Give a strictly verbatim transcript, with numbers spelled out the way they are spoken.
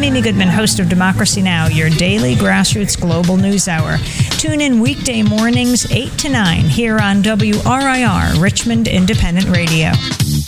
Mimi Goodman, host of Democracy Now!, your daily grassroots global news hour. Tune in weekday mornings, eight to nine, here on W R I R, Richmond Independent Radio.